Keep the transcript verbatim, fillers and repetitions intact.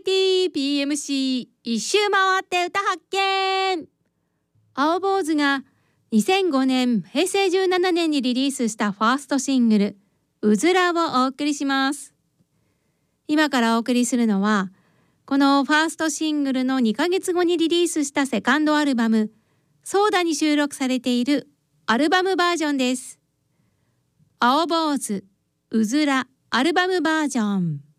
イティーピーエムシー 一周回って歌発見。青坊主がにせんごねんへいせいじゅうななねんにリリースしたファーストシングルうずらをお送りします。今からお送りするのはこのファーストシングルのにかげつごにリリースしたセカンドアルバムソーダに収録されているアルバムバージョンです。青坊主うずらアルバムバージョン。